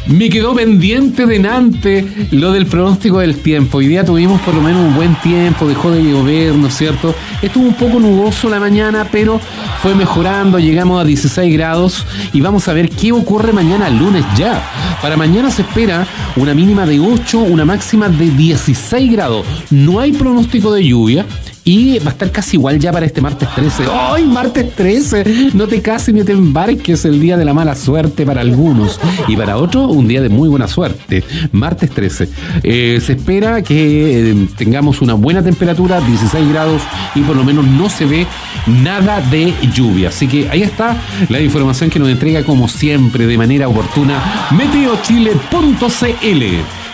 Me quedó pendiente de Nantes lo del pronóstico del tiempo. Hoy día tuvimos por lo menos un buen tiempo, dejó de llover, ¿no es cierto? Estuvo un poco nuboso la mañana, pero fue mejorando, llegamos a 16 grados y vamos a ver qué ocurre mañana lunes ya. Para mañana se espera una mínima de 8, una máxima de 16 grados. No hay pronóstico de lluvia. Y va a estar casi igual ya para este martes 13. ¡Ay, martes 13! No te cases ni te embarques, el día de la mala suerte para algunos. Y para otros, un día de muy buena suerte. Martes 13. Se espera que tengamos una buena temperatura, 16 grados, y por lo menos no se ve nada de lluvia. Así que ahí está la información que nos entrega, como siempre, de manera oportuna, meteochile.cl.